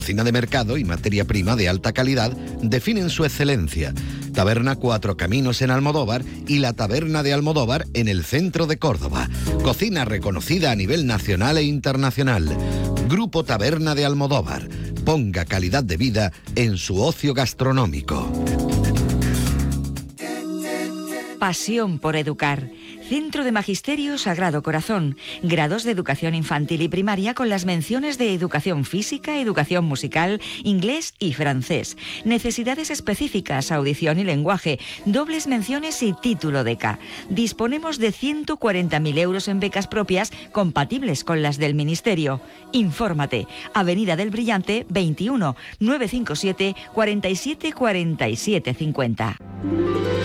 Cocina de mercado y materia prima de alta calidad definen su excelencia. Taberna Cuatro Caminos en Almodóvar y la Taberna de Almodóvar en el centro de Córdoba. Cocina reconocida a nivel nacional e internacional. Grupo Taberna de Almodóvar. Ponga calidad de vida en su ocio gastronómico. Pasión por educar. Centro de Magisterio Sagrado Corazón. Grados de educación infantil y primaria con las menciones de educación física, educación musical, inglés y francés. Necesidades específicas, audición y lenguaje. Dobles menciones y título de K. Disponemos de 140.000 euros en becas propias compatibles con las del Ministerio. Infórmate. Avenida del Brillante 21 957 47 47 50.